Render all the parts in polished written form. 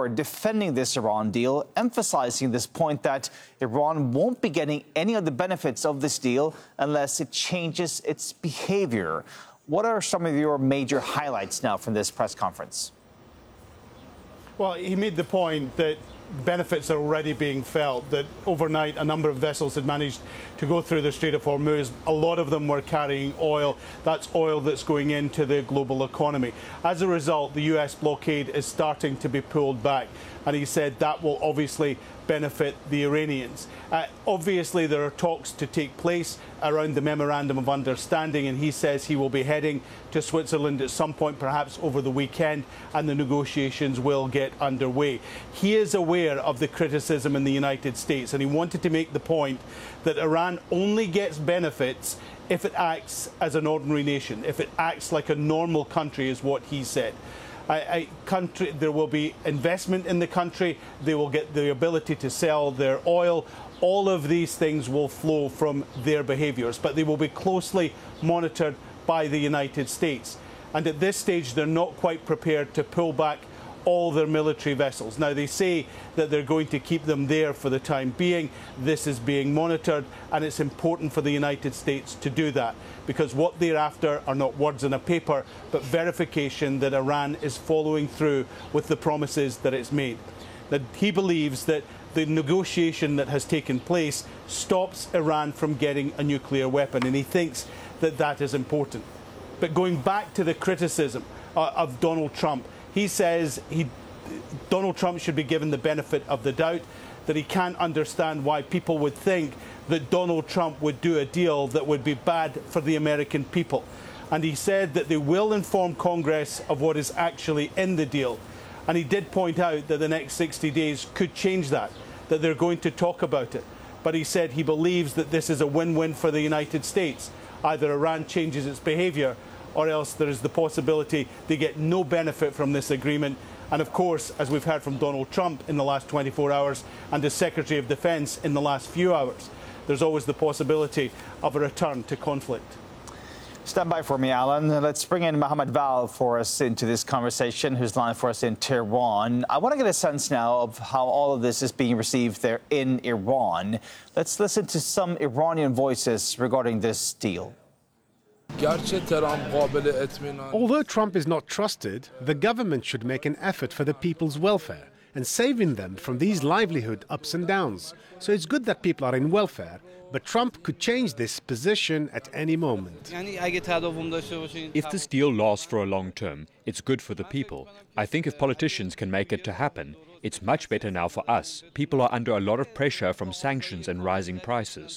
power defending this Iran deal, emphasizing this point that Iran won't be getting any of the benefits of this deal unless it changes its behavior. What are some of your major highlights now from this press conference? Well, he made the point that benefits are already being felt, that overnight a number of vessels had managed to go through the Strait of Hormuz. A lot of them were carrying oil. That's oil that's going into the global economy. As a result, the US blockade is starting to be pulled back. And he said that will obviously benefit the Iranians. Obviously, there are talks to take place around the Memorandum of Understanding, and he says he will be heading to Switzerland at some point, perhaps over the weekend, and the negotiations will get underway. He is aware of the criticism in the United States, and he wanted to make the point that Iran only gets benefits if it acts as an ordinary nation, if it acts like a normal country, is what he said. There will be investment in the country, they will get the ability to sell their oil. All of these things will flow from their behaviours, but they will be closely monitored by the United States. And at this stage, they're not quite prepared to pull back all their military vessels. Now, they say that they're going to keep them there for the time being. This is being monitored, and it's important for the United States to do that, because what they're after are not words on a paper, but verification that Iran is following through with the promises that it's made. That he believes that the negotiation that has taken place stops Iran from getting a nuclear weapon, and he thinks that that is important. But going back to the criticism of Donald Trump, he says Donald Trump should be given the benefit of the doubt, that he can't understand why people would think that Donald Trump would do a deal that would be bad for the American people. And he said that they will inform Congress of what is actually in the deal. And he did point out that the next 60 days could change that they're going to talk about it. But he said he believes that this is a win-win for the United States. Either Iran changes its behaviour, or else there is the possibility they get no benefit from this agreement. And of course, as we've heard from Donald Trump in the last 24 hours and the Secretary of Defence in the last few hours, there's always the possibility of a return to conflict. Stand by for me, Alan. Let's bring in Mohammed Val for us into this conversation, who's live for us in Tehran. I want to get a sense now of how all of this is being received there in Iran. Let's listen to some Iranian voices regarding this deal. Although Trump is not trusted, the government should make an effort for the people's welfare and saving them from these livelihood ups and downs. So it's good that people are in welfare, but Trump could change this position at any moment. If this deal lasts for a long term, it's good for the people. I think if politicians can make it to happen, it's much better now for us. People are under a lot of pressure from sanctions and rising prices.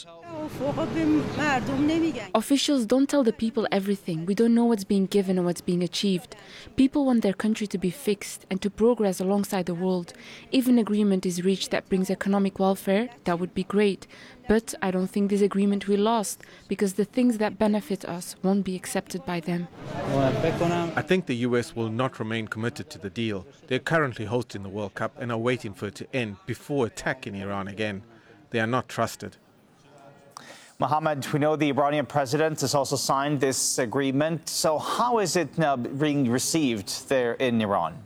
Officials don't tell the people everything. We don't know what's being given or what's being achieved. People want their country to be fixed and to progress alongside the world. If an agreement is reached that brings economic welfare, that would be great. But I don't think this agreement will last, because the things that benefit us won't be accepted by them. I think the US will not remain committed to the deal. They're currently hosting the World Cup and are waiting for it to end before attacking Iran again. They are not trusted. Mohammed, we know the Iranian president has also signed this agreement. So how is it now being received there in Iran?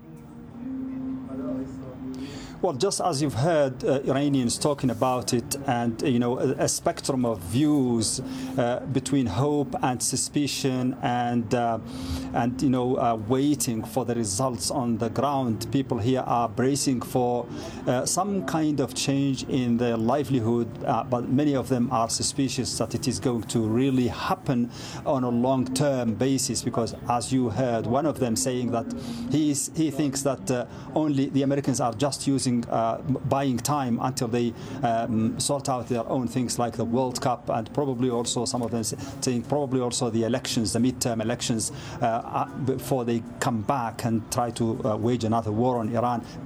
Well, just as you've heard Iranians talking about it, and a spectrum of views between hope and suspicion, and waiting for the results on the ground. People here are bracing for some kind of change in their livelihood, but many of them are suspicious that it is going to really happen on a long-term basis, because, as you heard, one of them saying that he thinks that only the Americans are just using buying time until they sort out their own things like the World Cup, and probably also some of them saying probably also the elections, the midterm elections, before they come back and try to wage another war on Iran.